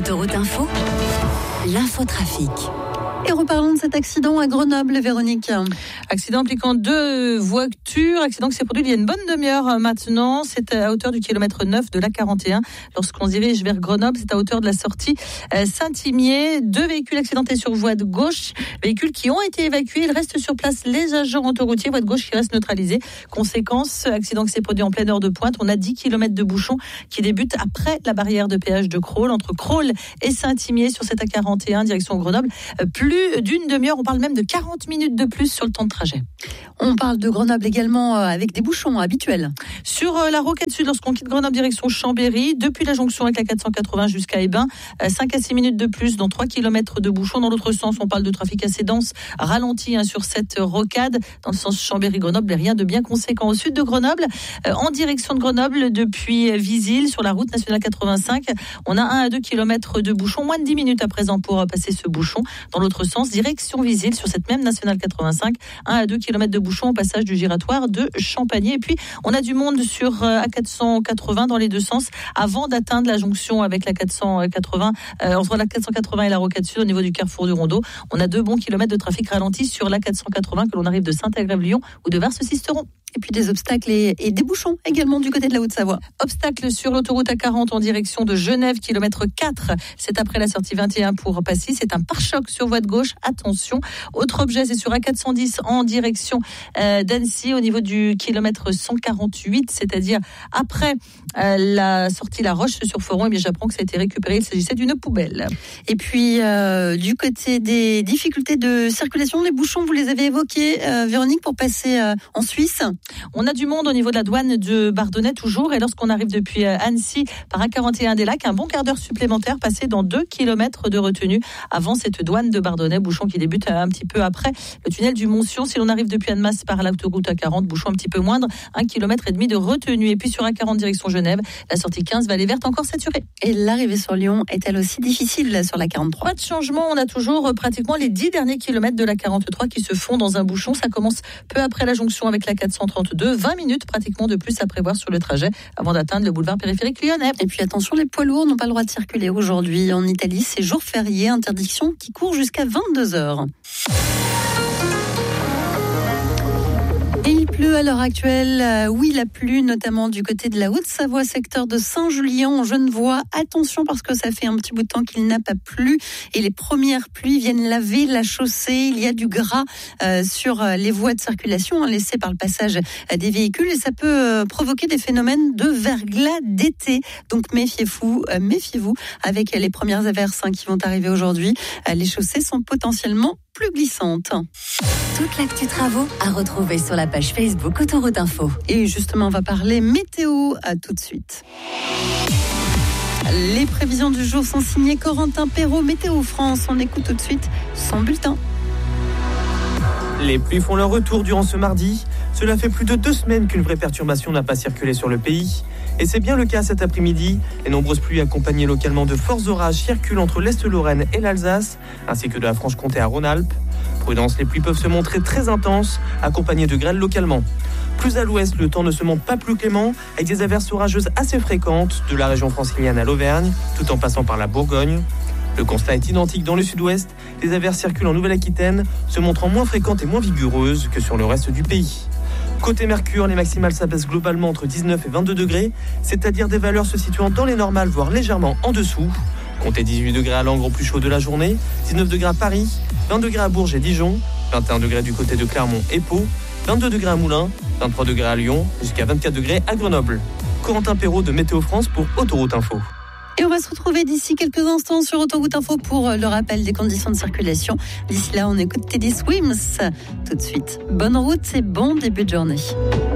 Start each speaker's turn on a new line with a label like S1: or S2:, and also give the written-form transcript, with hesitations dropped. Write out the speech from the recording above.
S1: Autoroute Info, l'infotrafic.
S2: Et reparlons de cet accident à Grenoble, Véronique.
S3: Accident impliquant 2 voitures, accident qui s'est produit il y a une bonne demi-heure maintenant. C'est à hauteur du kilomètre 9 de l'A41. Lorsqu'on se dirige vers Grenoble, c'est à hauteur de la sortie Saint-Imier. 2 véhicules accidentés sur voie de gauche, véhicules qui ont été évacués. Il reste sur place les agents autoroutiers, voie de gauche qui reste neutralisée. Conséquence, accident qui s'est produit en pleine heure de pointe. On a 10 km de bouchons qui débutent après la barrière de péage de Crolles, entre Crolles et Saint-Imier sur cette A41, direction Grenoble. Plus d'une demi-heure, on parle même de 40 minutes de plus sur le temps de trajet.
S2: On parle de Grenoble également avec des bouchons habituels.
S3: Sur la Rocade Sud, lorsqu'on quitte Grenoble direction Chambéry, depuis la jonction avec la 480 jusqu'à Hébin, 5 à 6 minutes de plus dans 3 km de bouchons. Dans l'autre sens, on parle de trafic assez dense, ralenti sur cette rocade. Dans le sens Chambéry-Grenoble, rien de bien conséquent. Au sud de Grenoble, en direction de Grenoble, depuis Visil, sur la route nationale 85, on a 1 à 2 km de bouchons. Moins de 10 minutes à présent pour passer ce bouchon. Dans l'autre sens, direction Visil, sur cette même nationale 85, 1 à 2 km de bouchons au passage du giratoire de Champagné. Et puis, on a du monde sur A480 dans les deux sens avant d'atteindre la jonction avec la 480, entre la 480 et la Rocade Sud au niveau du carrefour du Rondeau. On a 2 bons kilomètres de trafic ralenti sur la 480 que l'on arrive de Saint-Agrève-Lyon ou de Vars-Sisteron.
S2: Et puis des obstacles et des bouchons également du côté de la Haute-Savoie.
S3: Obstacle sur l'autoroute A40 en direction de Genève, kilomètre 4. C'est après la sortie 21 pour Passy. C'est un pare-choc sur voie de gauche. Attention. Autre objet, c'est sur A410 en direction d'Annecy au niveau du kilomètre 148, c'est-à-dire après la sortie La Roche-sur-Foron. Eh bien, j'apprends que ça a été récupéré. Il s'agissait d'une poubelle.
S2: Et puis, du côté des difficultés de circulation, les bouchons, vous les avez évoqués, Véronique, pour passer en Suisse.
S3: On a du monde au niveau de la douane de Bardonnay toujours, et lorsqu'on arrive depuis Annecy par A41 des Lacs, un bon quart d'heure supplémentaire passé dans 2 km de retenue avant cette douane de Bardonnay, bouchon qui débute un petit peu après le tunnel du Montsion. Si l'on arrive depuis Annemasse par l'autoroute A40, bouchon un petit peu moindre, 1,5 km de retenue. Et puis sur A40 direction Genève, la sortie 15 Vallée Verte encore saturée.
S2: Et l'arrivée sur Lyon est-elle aussi difficile sur la 43 ?
S3: Pas de changement, on a toujours pratiquement les 10 derniers kilomètres de la 43 qui se font dans un bouchon. Ça commence peu après la jonction avec la 432, 20 minutes pratiquement de plus à prévoir sur le trajet avant d'atteindre le boulevard périphérique lyonnais.
S2: Et puis attention, les poids lourds n'ont pas le droit de circuler aujourd'hui en Italie. C'est jour férié, interdiction qui court jusqu'à 22h. Et il pleut à l'heure actuelle. Oui, il a plu, notamment du côté de la Haute-Savoie, secteur de Saint-Julien, en Genevois. Attention, parce que ça fait un petit bout de temps qu'il n'a pas plu. Et les premières pluies viennent laver la chaussée. Il y a du gras sur les voies de circulation laissées par le passage des véhicules. Et ça peut provoquer des phénomènes de verglas d'été. Donc méfiez-vous avec les premières averses qui vont arriver aujourd'hui. Les chaussées sont potentiellement plus glissantes.
S1: Toute l'actu travaux à retrouver sur la page Facebook Autoroute Info.
S2: Et justement, on va parler météo. À tout de suite. Les prévisions du jour sont signées Corentin Perrault, Météo France. On écoute tout de suite son bulletin.
S4: Les pluies font leur retour durant ce mardi. Cela fait plus de 2 semaines qu'une vraie perturbation n'a pas circulé sur le pays. Et c'est bien le cas cet après-midi. Les nombreuses pluies accompagnées localement de forts orages circulent entre l'Est-Lorraine et l'Alsace, ainsi que de la Franche-Comté à Rhône-Alpes. Prudence, les pluies peuvent se montrer très intenses, accompagnées de grêle localement. Plus à l'ouest, le temps ne se montre pas plus clément, avec des averses orageuses assez fréquentes, de la région francilienne à l'Auvergne, tout en passant par la Bourgogne. Le constat est identique dans le sud-ouest. Les averses circulent en Nouvelle-Aquitaine, se montrant moins fréquentes et moins vigoureuses que sur le reste du pays. Côté Mercure, les maximales s'abaissent globalement entre 19 et 22 degrés, c'est-à-dire des valeurs se situant dans les normales, voire légèrement en dessous. Comptez 18 degrés à Langres au plus chaud de la journée, 19 degrés à Paris, 20 degrés à Bourges et Dijon, 21 degrés du côté de Clermont et Pau, 22 degrés à Moulins, 23 degrés à Lyon, jusqu'à 24 degrés à Grenoble. Corentin Perrault de Météo France pour Autoroute Info.
S2: Et on va se retrouver d'ici quelques instants sur Autoroute Info pour le rappel des conditions de circulation. D'ici là, on écoute Teddy Swims tout de suite. Bonne route et bon début de journée.